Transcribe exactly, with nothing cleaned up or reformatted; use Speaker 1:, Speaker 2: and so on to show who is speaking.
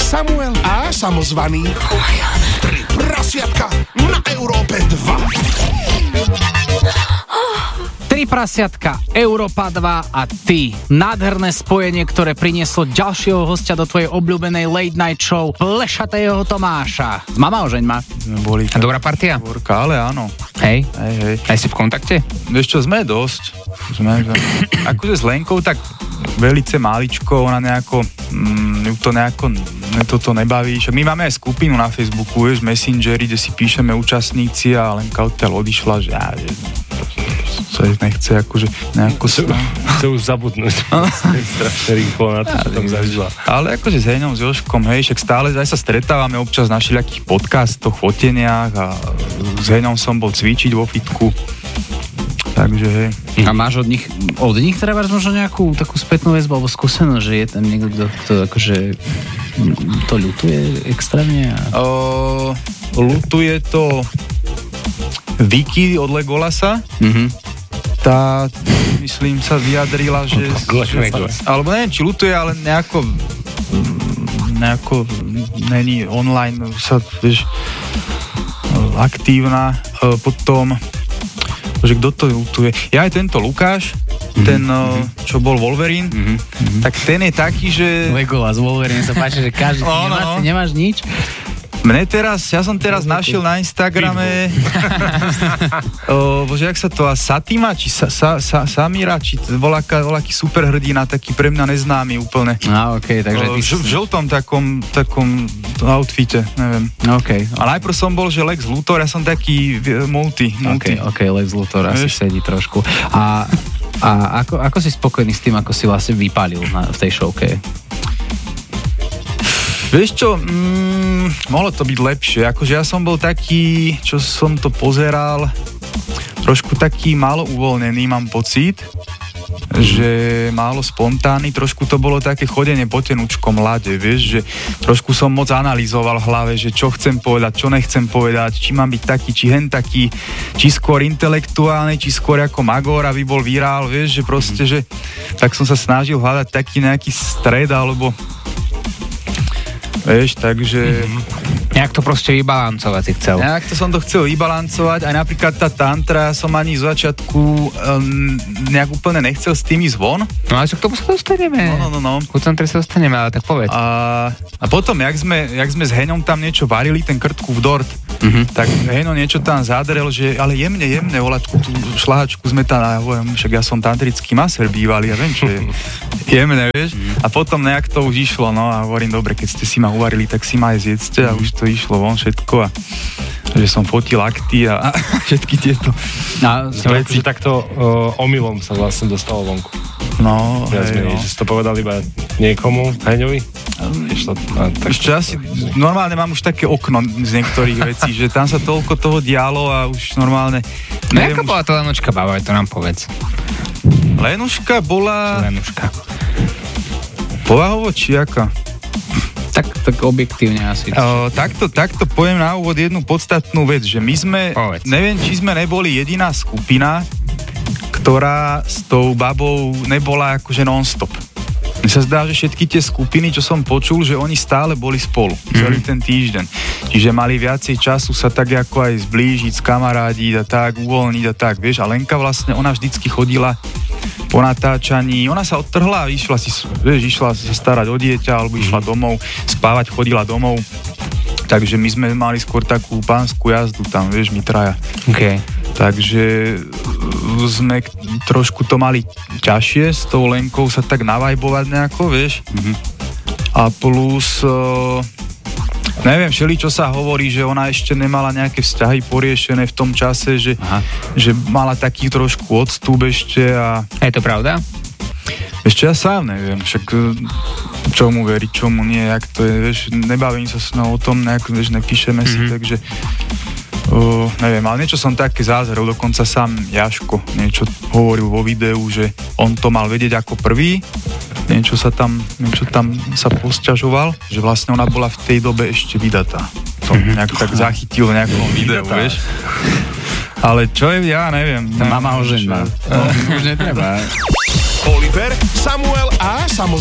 Speaker 1: Samuel a samozvaný. Tri prasiatka na Európe dva.
Speaker 2: Tri prasiatka, Európa dva a ty. Nádherné spojenie, ktoré prinieslo ďalšieho hostia do tvojej obľúbenej late night show Plešatého Tomáša. Mama ožeň ma.
Speaker 3: Boli
Speaker 4: a dobrá partia?
Speaker 3: Dvorka, ale áno.
Speaker 4: Hej.
Speaker 3: Hej, hej.
Speaker 4: Aj si v kontakte?
Speaker 3: Vieš čo, sme dosť. Sme, akože s Lenkou tak velice máličko, ona nejako, mm, ju to nejako, ne, toto nebaví. Však my máme aj skupinu na Facebooku, vieš, Messengeri, kde si píšeme účastníci a Lenka odtiaľ odišla, že ja, že sa nechce akože nejako
Speaker 5: chce, chce už zabudnúť. Strašne rýchlo na to, čo tam zažila.
Speaker 3: Ale akože s Heňom, s Jožkom, hej, však stále aj sa stretávame občas na všelijakých podcastoch, foteniach a s Heňom som bol cvičiť vo fitku. Takže hej.
Speaker 2: A máš od nich, od nich teda máš možno nejakú takú spätnú väzbu alebo skúsenosť, že je tam niekto, kto, kto akože to ľutuje extrémne? A...
Speaker 3: O, ľutuje to Vicky od Legolasa.
Speaker 2: Mhm.
Speaker 3: Tá, myslím, sa vyjadrila, že... že alebo neviem, či ľutuje, ale nejako nejako není online sa, vieš, aktívna. Potom že kto to ľutuje? Ja aj tento Lukáš, mm-hmm. ten, mm-hmm. čo bol Wolverine, mm-hmm. tak ten je taký, že...
Speaker 2: Legolas, Wolverine, sa páči, že každý, ty
Speaker 3: no,
Speaker 2: nemáš,
Speaker 3: no.
Speaker 2: ty nemáš nič?
Speaker 3: Mne teraz, ja som teraz našiel na Instagrame o, bože, jak sa to, a Satima, či sa, sa, sa, Samira, či voľaký voľaký superhrdina, taký pre mňa neznámy úplne.
Speaker 2: Á, okej, okay, takže ty...
Speaker 3: O, v žltom takom, takom outfite, neviem.
Speaker 2: Okej. Okay.
Speaker 3: A najprv som bol, že Lex Luthor, ja som taký multi. multi.
Speaker 2: Okej, okay, okay, Lex Luthor asi sedí trošku. A, a ako, ako si spokojný s tým, ako si vlastne vypálil na, v tej showke?
Speaker 3: Vieš čo, mm, mohlo to byť lepšie. Akože ja som bol taký, čo som to pozeral, trošku taký málo uvoľnený, mám pocit, mm. že málo spontánny, trošku to bolo také chodenie po tenučkom ľade, vieš, že trošku som moc analyzoval v hlave, že čo chcem povedať, čo nechcem povedať, či mám byť taký, či hen taký, či skôr intelektuálny, či skôr ako Magor, aby bol virál, vieš, že proste, že tak som sa snažil hľadať taký nejaký stred, alebo vieš, takže...
Speaker 4: Mm-hmm. Nejak to proste vybalancovať si chcel.
Speaker 3: Nejak to som to chcel vybalancovať, aj napríklad tá tantra som ani z začiatku um, nejak úplne nechcel s tými zvon.
Speaker 4: No ale čo k tomu sa dostaneme.
Speaker 3: No, no, no, no.
Speaker 4: Ku tantre sa dostaneme, ale tak povedz.
Speaker 3: A, a potom, jak sme, jak sme s Heňom tam niečo varili, ten krtku v dort, mm-hmm. tak Heňo niečo tam zadrel, že ale jemne, jemne, volať tú šlahačku sme tam, a hovorím, však ja som tantrický maser bývalý, ja viem, čo je jemne, vieš. Mm. A potom nejak to už išlo, no a hovorím, dobre, keď ste si ma uvarili, tak si ma aj zjedzte a už to išlo von všetko a že som fotil akty a, a všetky tieto
Speaker 5: a, veci. Takto uh, omylom sa vlastne dostalo vonku.
Speaker 3: No, hej,
Speaker 5: menej,
Speaker 3: no.
Speaker 5: Že si to povedal iba niekomu, Heňovi? Išlo, no, tak...
Speaker 3: Ešte asi, normálne mám už také okno z niektorých vecí, že tam sa toľko toho dialo a už normálne...
Speaker 4: No jaká bola to Lenuška, Baba, to nám povedz.
Speaker 3: Lenuška bola...
Speaker 4: Lenuška.
Speaker 3: Povahovo či jaká?
Speaker 2: Tak, tak objektívne asi.
Speaker 3: O, takto, takto poviem na úvod jednu podstatnú vec, že my sme,
Speaker 4: Povedz.
Speaker 3: neviem, či sme neboli jediná skupina, ktorá s tou babou nebola akože non-stop. Mne sa zdá, že všetky tie skupiny, čo som počul, že oni stále boli spolu mm. celý ten týždeň. Čiže mali viacej času sa tak ako aj zblížiť, skamarádiť a tak, uvoľniť a tak, vieš. A Lenka vlastne, ona vždycky chodila po natáčaní, ona sa odtrhla a išla si, vieš, išla sa starať o dieťa alebo išla domov, spávať, chodila domov. Takže my sme mali skôr takú pánsku jazdu tam, vieš, my traja.
Speaker 4: Okay.
Speaker 3: Takže sme trošku to mali ťažšie s tou Lenkou sa tak navajbovať nejako, vieš. Mm-hmm. A plus... Uh, neviem, všeli, čo sa hovorí, že ona ešte nemala nejaké vzťahy poriešené v tom čase, že, že mala taký trošku odstup ešte a...
Speaker 4: Je to pravda?
Speaker 3: Ešte ja sám neviem, však čomu veriť, čomu nie, jak to je, vieš, nebavím sa s ňou o tom, nejak, vieš, nepíšeme si, mm-hmm. takže... Uh, neviem, ale niečo som také zázrel, dokonca sám Jaško niečo hovoril vo videu, že on to mal vedieť ako prvý, niečo sa tam, niečo tam sa posťažoval, že vlastne ona bola v tej dobe ešte vydatá. Som mm-hmm. nejak tak zachytil v nejakom videu, vieš. Ale čo je, ja neviem.
Speaker 2: Tá mama ožená. No, už netreba.
Speaker 1: Oliver, Samuel a samozvaný.